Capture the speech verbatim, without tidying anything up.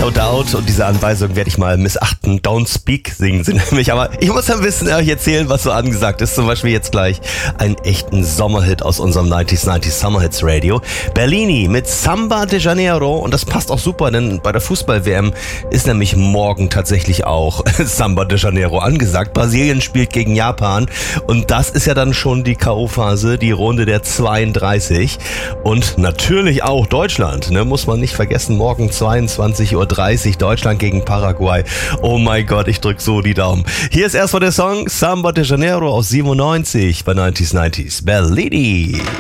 No Doubt, und diese Anweisung werde ich mal missachten. Don't Speak singen sie nämlich. Aber ich muss ein bisschen euch erzählen, was so angesagt ist. Zum Beispiel jetzt gleich einen echten Sommerhit aus unserem neunzig neunzig Summer Hits Radio. Bellini mit Samba de Janeiro. Und das passt auch super, denn bei der Fußball-W M ist nämlich morgen tatsächlich auch Samba de Janeiro angesagt. Brasilien spielt gegen Japan. Und das ist ja dann schon die K O-Phase, die Runde der zweiunddreißig. Und natürlich auch Deutschland, ne, muss man nicht vergessen. Morgen zweiundzwanzig Uhr dreißig, Deutschland gegen Paraguay. Oh mein Gott, ich drück so die Daumen. Hier ist erstmal der Song Samba de Janeiro aus siebenundneunzig bei neunzig neunzig Bellini.